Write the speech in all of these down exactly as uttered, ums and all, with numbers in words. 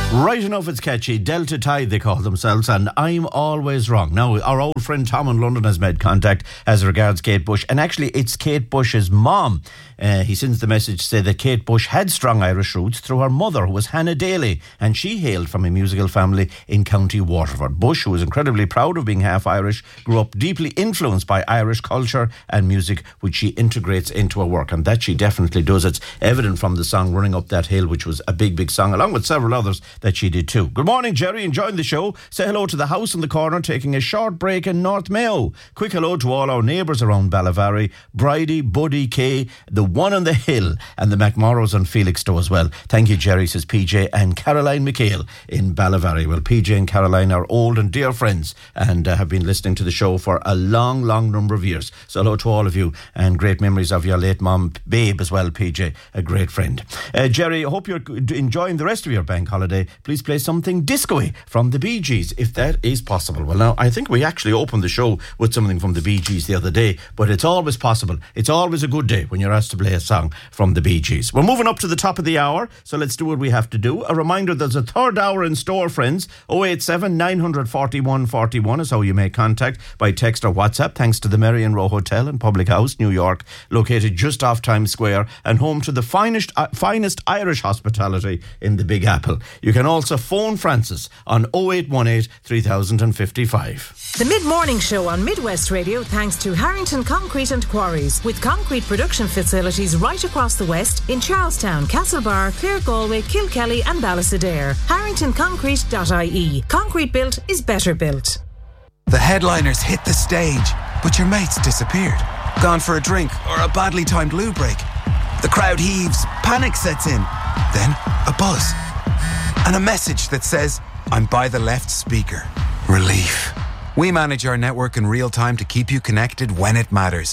Right enough, it's catchy. Delta Tide, they call themselves, and I'm always wrong. Now, our old friend Tom in London has made contact as regards Kate Bush, and actually, it's Kate Bush's mom. Uh, he sends the message to say that Kate Bush had strong Irish roots through her mother, who was Hannah Daly, and she hailed from a musical family in County Waterford. Bush, who was incredibly proud of being half Irish, grew up deeply influenced by Irish culture and music, which she integrates into her work, and that she definitely does. It's evident from the song Running Up That Hill, which was a big, big song, along with several others that she did too. Good morning, Jerry, enjoying the show. Say hello to the house in the corner, taking a short break in North Mayo. Quick hello to all our neighbours around Ballavary, Bridie, Buddy, Kay, the one on the hill, and the McMorrows and Felixstowe as well. Thank you, Jerry, says P J and Caroline McHale in Ballavary. Well, P J and Caroline are old and dear friends and uh, have been listening to the show for a long, long number of years. So hello to all of you, and great memories of your late mum, Babe, as well, P J, a great friend. Uh, Jerry, I hope you're enjoying the rest of your bank holiday. Please play something disco-y from the Bee Gees, if that is possible. Well, now, I think we actually opened the show with something from the Bee Gees the other day, but it's always possible. It's always a good day when you're asked to play a song from the Bee Gees. We're moving up to the top of the hour, so let's do what we have to do. A reminder, there's a third hour in store, friends. oh eight seven, nine four one, four one is how you make contact by text or WhatsApp, thanks to the Merrion Row Hotel and Public House, New York, located just off Times Square and home to the finest, uh, finest Irish hospitality in the Big Apple. You can also phone Francis on oh eight one eight, three thousand fifty-five. The Mid-Morning Show on Midwest Radio, thanks to Harrington Concrete and Quarries, with concrete production facilities right across the West in Charlestown, Castlebar, Clare Galway, Kilkelly and Ballisadaire. harrington concrete dot I E. Concrete built is better built. The headliners hit the stage, but your mate's disappeared. Gone for a drink or a badly timed loo break. The crowd heaves, panic sets in. Then a buzz. And a message that says, I'm by the left speaker. Relief. We manage our network in real time to keep you connected when it matters.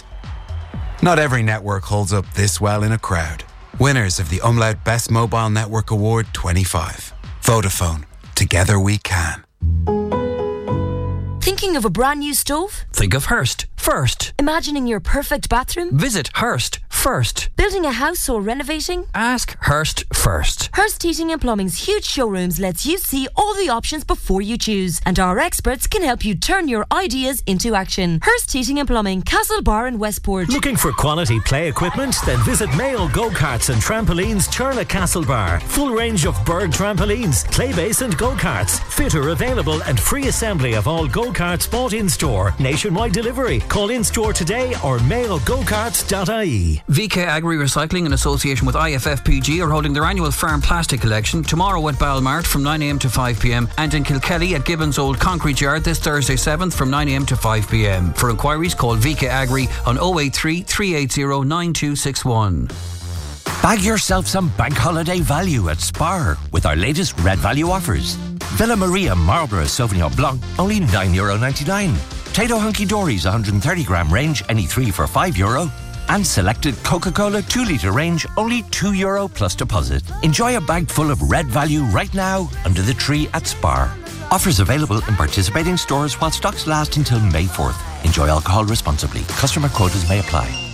Not every network holds up this well in a crowd. Winners of the Umlaut Best Mobile Network Award twenty-five. Vodafone. Together we can. Thinking of a brand new stove? Think of Hearst first. Imagining your perfect bathroom? Visit Hearst first. Building a house or renovating? Ask Hearst first. Hearst Heating and Plumbing's huge showrooms lets you see all the options before you choose, and our experts can help you turn your ideas into action. Hearst Heating and Plumbing, Castlebar and Westport. Looking for quality play equipment? Then visit Mayo Go-Karts and Trampolines, Churla Castlebar. Full range of bird trampolines, clay base and go-karts. Fitter available and free assembly of all go-karts bought in-store. Nationwide delivery. Call in-store today or mayo go karts dot I E. V K Agri Recycling in association with I F F P G are holding their annual farm plastic collection tomorrow at Balmart from nine a m to five p m and in Kilkelly at Gibbons Old Concrete Yard this Thursday seventh from nine a m to five p m. For inquiries, call V K Agri on oh eight three, three eight zero, nine two six one. Bag yourself some bank holiday value at Spar with our latest Red Value offers. Villa Maria Marlborough Sauvignon Blanc, only nine euro ninety-nine. Tato Hunky Dory's one hundred thirty gram range, any three for five euro. And selected Coca-Cola two litre range, only two euro plus deposit. Enjoy a bag full of Red Value right now under the tree at Spar. Offers available in participating stores while stocks last until May fourth. Enjoy alcohol responsibly. Customer quotas may apply.